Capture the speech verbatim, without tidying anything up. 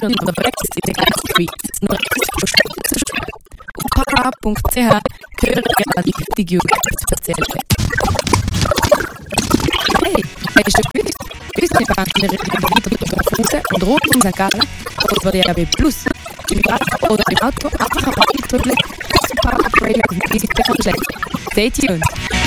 Informationen über Brexit in den Streets nur auf para punkt c h hören wir die wichtige erzählen. Hey, hast du gewusst? Unsere Banken regeln weiter und rot um Sankt Gallen oder D A B Plus. Im Rad oder im Auto einfach am Auto drücken. Super Radio und Easy Stay tuned.